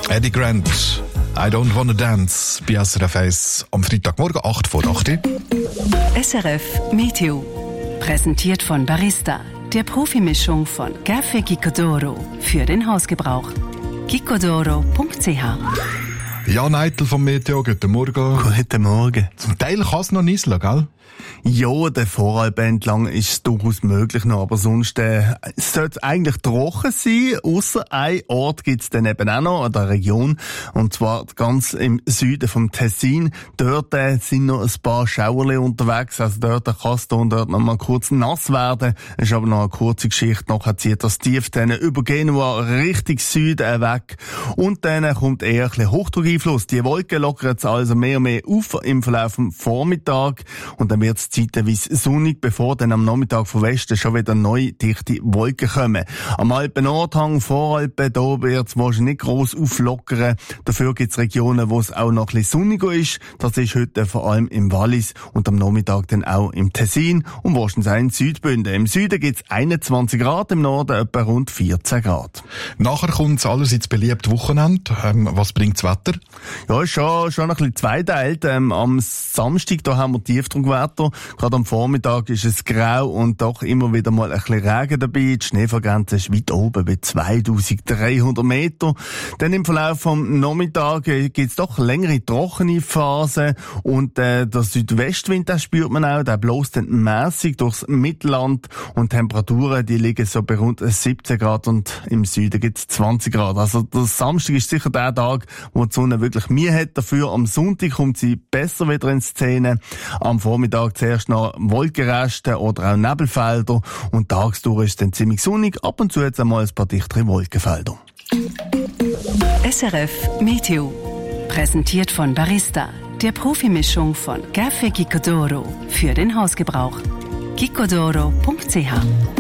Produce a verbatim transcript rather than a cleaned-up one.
Eddie Grant, I don't wanna dance, bei S R F eins am Freitagmorgen, acht vor acht. S R F Meteo. Präsentiert von Barista, der Profimischung von Café Gicodoro für den Hausgebrauch. gicodoro punkt c h. Jan Eitel vom Meteo, guten Morgen. Guten Morgen. Zum Teil kann es noch nieseln, gell? Ja, der Voralp entlang ist es durchaus möglich noch, aber sonst äh, es sollte eigentlich trocken sein, ausser ein Ort gibt es dann eben auch noch an der Region, und zwar ganz im Süden vom Tessin. Dort äh, sind noch ein paar Schauerli unterwegs, also dort kann es dort noch mal kurz nass werden. Es ist aber noch eine kurze Geschichte, nachher zieht das tief dann über Genua Richtung Süden weg, und dann kommt eher ein bisschen Hochdruckeinfluss. Die Wolken lockern jetzt also mehr und mehr auf im Verlauf des Vormittags, und dann wird es zeitweise sonnig, bevor dann am Nachmittag von Westen schon wieder neue dichte Wolken kommen. Am Alpen-Nordhang, Voralpen, da wird es wahrscheinlich nicht gross auflockern. Dafür gibt es Regionen, wo es auch noch ein bisschen sonniger ist. Das ist heute vor allem im Wallis und am Nachmittag dann auch im Tessin und wahrscheinlich auch in Südbünden. Im Süden gibt es einundzwanzig Grad, im Norden etwa rund vierzehn Grad. Nachher kommt es allerseits beliebt Wochenende. Ähm, was bringt das Wetter? Ja, ist schon, schon ein bisschen zweiteilt. Ähm, am Samstag, da haben wir Tiefdruckwetter. Gerade am Vormittag ist es grau und doch immer wieder mal ein bisschen Regen dabei. Die Schneefallgrenze ist weit oben bei zweitausenddreihundert Meter. Dann im Verlauf vom Nachmittag gibt es doch längere trockene Phasen, und äh, der Südwestwind, den spürt man auch, der bläst dann mässig durchs Mittelland, und Temperaturen, die liegen so bei rund siebzehn Grad, und im Süden gibt es zwanzig Grad. Also der Samstag ist sicher der Tag, wo die Sonne wirklich Mühe hat. Dafür am Sonntag kommt sie besser wieder in Szene. Am Vormittag zuerst noch Wolkenreste oder auch Nebelfelder, und tagsdurch ist es dann ziemlich sonnig, ab und zu jetzt einmal ein paar dichtere Wolkenfelder. S R F Meteo. Präsentiert von Barista, der Profimischung von Café Gicodoro für den Hausgebrauch. gicodoro punkt c h.